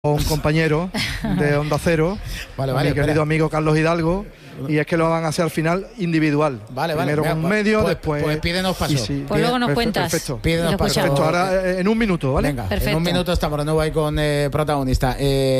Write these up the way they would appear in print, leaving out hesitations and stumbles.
Un compañero de Onda Cero, mi querido amigo Carlos Hidalgo, y es que lo van a hacer al final individual. Primero con un medio, después. Pues pídenos paso. Sí, pues luego nos cuentas. Perfecto. Pídenos paso. Perfecto. Ahora en un minuto, ¿vale? Venga, en un minuto estamos de nuevo ahí con protagonista.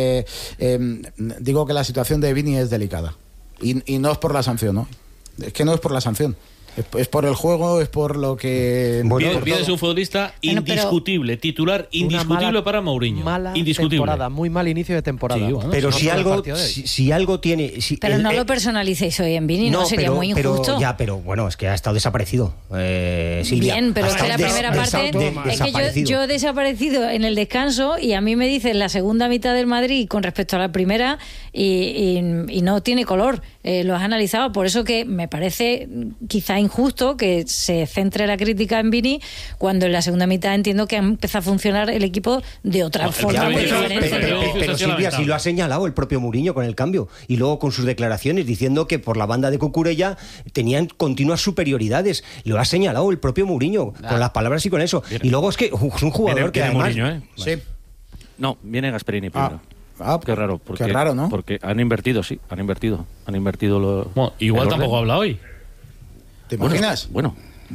Digo que la situación de Vini es delicada. Y no es por la sanción, ¿no? Es que no es por la sanción. Es por el juego, es por lo que... Vini es un futbolista indiscutible, titular indiscutible para Mourinho. Indiscutible. Temporada, muy mal inicio de temporada. Sí, bueno, pero si algo tiene... pero no lo personalizalicéis hoy en Vini, no sería muy injusto. Pero bueno, es que ha estado desaparecido. Silvia, bien, pero es que la primera parte... Es que yo he desaparecido en el descanso y a mí me dicen la segunda mitad del Madrid con respecto a la primera y no tiene color. Lo has analizado, por eso que me parece quizá injusto que se centre la crítica en Vini cuando en la segunda mitad entiendo que ha empezado a funcionar el equipo de otra forma muy diferente. Pero Silvia, si lo ha señalado el propio Mourinho con el cambio y luego con sus declaraciones diciendo que por la banda de Cucurella tenían continuas superioridades. Lo ha señalado el propio Mourinho con las palabras y con eso. Y luego es que es un jugador que además... Mourinho, Sí. No, viene Gasperini primero. Qué raro, qué raro, ¿no? Porque han invertido, Han invertido Bueno, igual tampoco habla hoy. ¿Te imaginas? Bueno.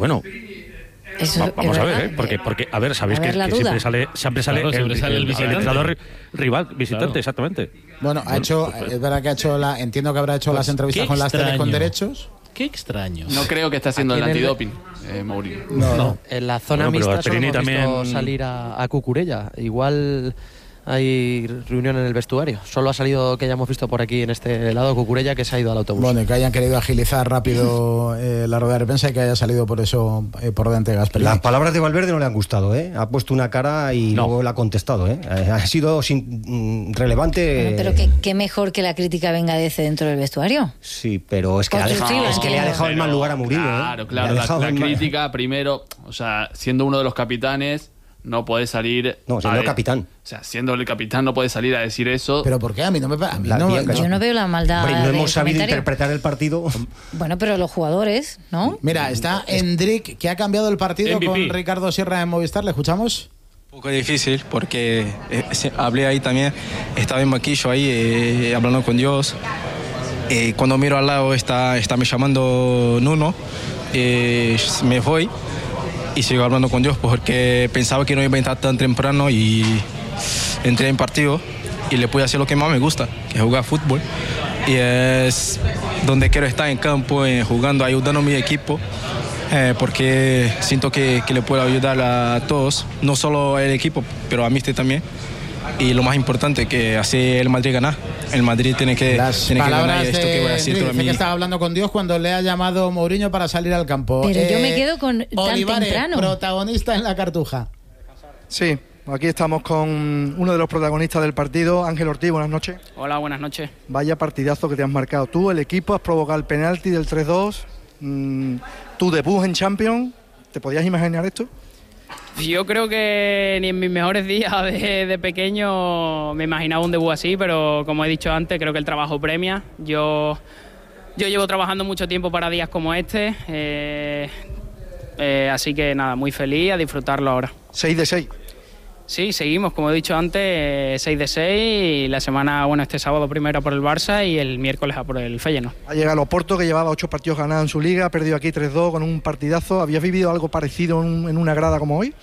Vamos a ver, porque a ver, sabéis que siempre sale el entrenador rival, visitante, claro. Exactamente. Bueno, es verdad que entiendo que habrá hecho las entrevistas con las teles con derechos. Qué extraño. No creo que esté haciendo el antidoping, Mourinho. No. En la zona mixta solo hemos visto salir a Cucurella. Igual hay reunión en el vestuario. Solo ha salido, que ya hemos visto por aquí en este lado, Cucurella, que se ha ido al autobús. Bueno, y que hayan querido agilizar rápido la rueda de prensa y que haya salido por eso por delante de Gasperini. Las palabras de Valverde no le han gustado, ¿eh? Ha puesto una cara y luego le ha contestado, ¿eh? Ha sido relevante. Pero qué mejor que la crítica venga desde dentro del vestuario. Sí, pero es que le ha dejado en mal lugar a Mourinho. Claro, la crítica primero, o sea, siendo uno de los capitanes, no puede salir... No, siendo capitán. O sea, siendo el capitán no puede salir a decir eso. ¿Pero por qué? A mí no me... Yo no veo la maldad. Hombre, no hemos sabido interpretar el partido. Bueno, pero los jugadores, ¿no? Mira, está Endrick, que ha cambiado el partido MVP. Con Ricardo Sierra en Movistar. ¿Le escuchamos? Un poco difícil porque hablé ahí también. Estaba en banquillo ahí hablando con Dios. Cuando miro al lado está me llamando Nuno. Me voy. Y sigo hablando con Dios porque pensaba que no iba a entrar tan temprano y entré en partido y le pude hacer lo que más me gusta, que es jugar fútbol. Y es donde quiero estar en campo, jugando, ayudando a mi equipo, porque siento que le puedo ayudar a todos, no solo al equipo, pero a mí también. Y lo más importante, que hace el Madrid ganar. El Madrid tiene que ganar. Esto que voy a decir dice que estaba hablando con Dios cuando le ha llamado Mourinho para salir al campo. Pero yo me quedo con tan Olivares, temprano. Protagonista en la Cartuja. Sí, aquí estamos con uno de los protagonistas del partido, Ángel Ortiz, buenas noches. Hola, buenas noches. Vaya partidazo que te has marcado tú, el equipo, has provocado el penalti del 3-2, tu debut en Champions, ¿te podías imaginar esto? Yo creo que ni en mis mejores días de pequeño me imaginaba un debut así, pero como he dicho antes, creo que el trabajo premia. Yo llevo trabajando mucho tiempo para días como este, así que nada, muy feliz, a disfrutarlo ahora. 6 de 6. Sí, seguimos, como he dicho antes, 6 de 6 y la semana, este sábado primero por el Barça y el miércoles a por el Feyenoord. Ha llegado el Oporto, que llevaba 8 partidos ganados en su liga, ha perdido aquí 3-2 con un partidazo. ¿Habías vivido algo parecido en una grada como hoy?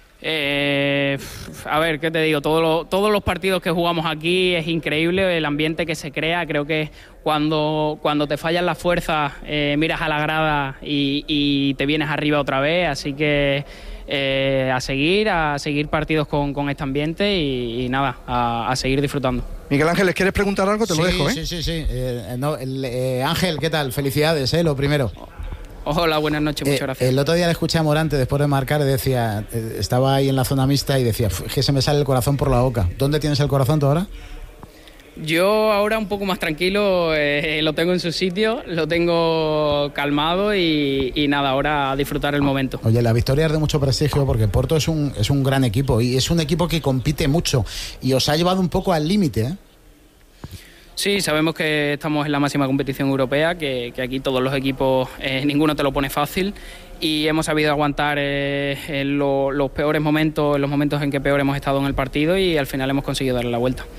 A ver, ¿qué te digo? Todos los partidos que jugamos aquí es increíble, el ambiente que se crea. Creo que cuando te fallan las fuerzas, miras a la grada y te vienes arriba otra vez, así que... a seguir partidos con este ambiente y nada, a seguir disfrutando. Miguel Ángel, ¿les quieres preguntar algo? Te lo dejo, ¿eh? Sí. Ángel, ¿qué tal? Felicidades, lo primero. Hola, buenas noches, muchas gracias. El otro día le escuché a Morante después de marcar, decía, estaba ahí en la zona mixta y decía, que se me sale el corazón por la boca. ¿Dónde tienes el corazón tú ahora? Yo ahora un poco más tranquilo, lo tengo en su sitio, lo tengo calmado y nada, ahora a disfrutar el momento. Oye, la victoria es de mucho prestigio porque Porto es un gran equipo y es un equipo que compite mucho y os ha llevado un poco al límite, ¿eh? Sí, sabemos que estamos en la máxima competición europea, que aquí todos los equipos, ninguno te lo pone fácil, y hemos sabido aguantar en los peores momentos, en los momentos en que peor hemos estado en el partido, y al final hemos conseguido darle la vuelta.